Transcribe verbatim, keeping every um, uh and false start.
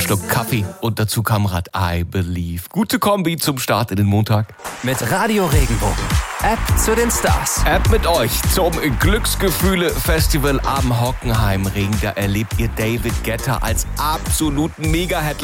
Schluck Kaffee und dazu Kamerad I Believe. Gute Kombi zum Start in den Montag. Mit Radio Regenbogen. App zu den Stars. App mit euch zum Glücksgefühle-Festival am Hockenheimring. Da erlebt ihr David Guetta als absoluten Mega-Headliner.